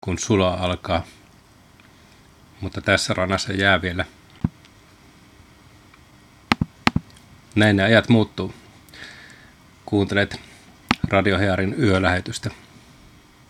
kun sula alkaa. Mutta tässä ranassa jää vielä. Näin ne ajat muuttuu. Kuuntelet Radio Hearin yölähetystä.